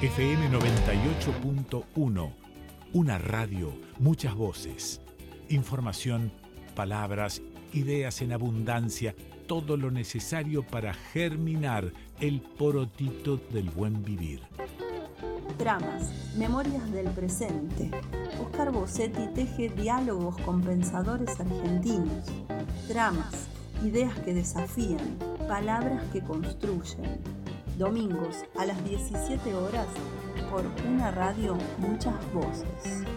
FM 98.1. Una radio, muchas voces. Información, palabras, ideas en abundancia, todo lo necesario para germinar el porotito del buen vivir. Tramas, memorias del presente. Oscar Bossetti teje diálogos con pensadores argentinos. Tramas, ideas que desafían, palabras que construyen. Domingos a las 17 horas por Una Radio, muchas voces.